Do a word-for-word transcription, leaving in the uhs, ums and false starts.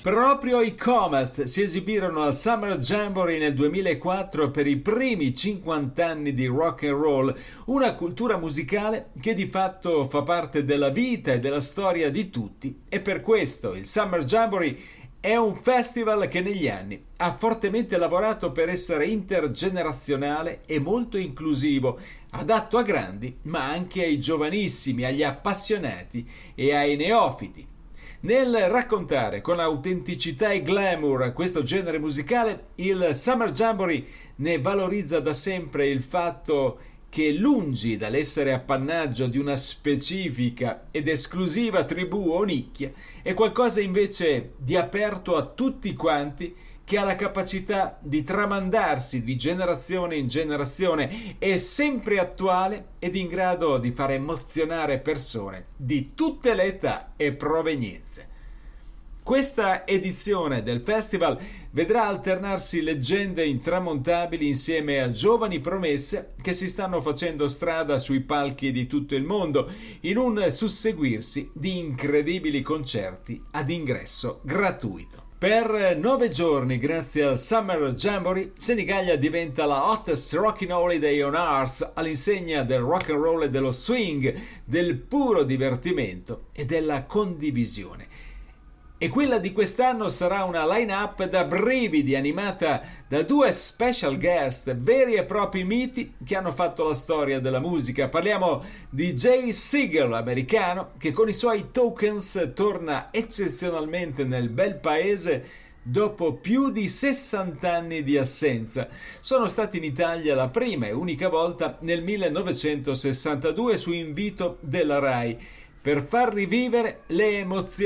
Proprio i Comets si esibirono al Summer Jamboree nel duemilaquattro per i primi cinquanta anni di rock and roll, una cultura musicale che di fatto fa parte della vita e della storia di tutti, e per questo il Summer Jamboree è un festival che negli anni ha fortemente lavorato per essere intergenerazionale e molto inclusivo, adatto a grandi ma anche ai giovanissimi, agli appassionati e ai neofiti. Nel raccontare con autenticità e glamour questo genere musicale, il Summer Jamboree ne valorizza da sempre il fatto che, lungi dall'essere appannaggio di una specifica ed esclusiva tribù o nicchia, è qualcosa invece di aperto a tutti quanti, che ha la capacità di tramandarsi di generazione in generazione, è sempre attuale ed in grado di far emozionare persone di tutte le età e provenienze. Questa edizione del festival vedrà alternarsi leggende intramontabili insieme a giovani promesse che si stanno facendo strada sui palchi di tutto il mondo, in un susseguirsi di incredibili concerti ad ingresso gratuito. Per nove giorni, grazie al Summer Jamboree, Senigallia diventa la hottest rocking holiday on earth, all'insegna del rock and roll e dello swing, del puro divertimento e della condivisione. E quella di quest'anno sarà una line-up da brividi, animata da due special guest, veri e propri miti che hanno fatto la storia della musica. Parliamo di Jay Segal, americano, che con i suoi Tokens torna eccezionalmente nel bel paese dopo più di sessanta anni di assenza. Sono stati in Italia la prima e unica volta nel millenovecentosessantadue su invito della Rai, per far rivivere le emozioni